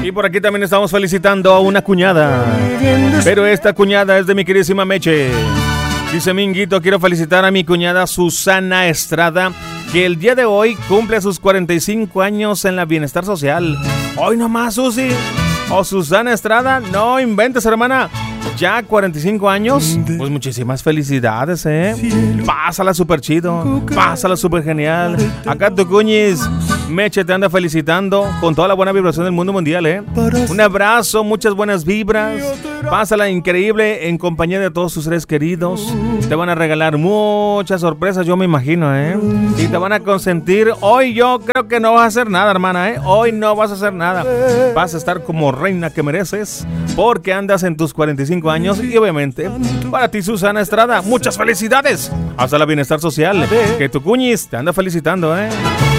Y por aquí también estamos felicitando a una cuñada. Pero esta cuñada es de mi queridísima Meche. Dice Minguito, quiero felicitar a mi cuñada Susana Estrada, que el día de hoy cumple sus 45 años en la Bienestar Social. Hoy nomás, Susi. O Susana Estrada, no inventes, hermana. Ya 45 años, pues muchísimas felicidades, Pásala súper chido, pásala súper genial. Acá tu cuñis, Meche te anda felicitando con toda la buena vibración del mundo mundial, Un abrazo, muchas buenas vibras. Pásala increíble en compañía de todos tus seres queridos. Te van a regalar muchas sorpresas, yo me imagino, Y te van a consentir. Hoy yo creo que no vas a hacer nada, hermana, Hoy no vas a hacer nada. Vas a estar como reina que mereces, porque andas en tus 45 años y obviamente para ti, Susana Estrada, muchas felicidades. Hasta la Bienestar Social, que tu cuñis te anda felicitando,